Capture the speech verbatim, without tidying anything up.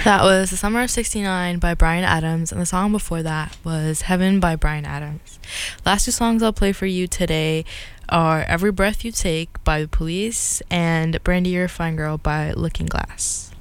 That was The Summer of sixty-nine by Bryan Adams, and the song before that was Heaven by Bryan Adams. Last two songs I'll play for you today are Every Breath You Take by The Police and Brandy You're a Fine Girl by Looking Glass.